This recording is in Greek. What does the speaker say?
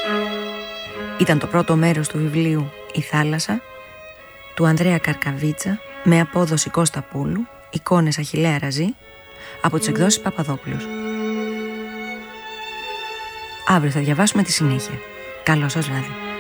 Ήταν το πρώτο μέρος του βιβλίου «Η θάλασσα» του Ανδρέα Καρκαβίτσα με απόδοση Κώστα Πούλου, εικόνες Αχιλλέα Ραζή, από τις εκδόσεις Παπαδόπουλος. Αύριο θα διαβάσουμε τη συνέχεια. Καλό σας βράδυ.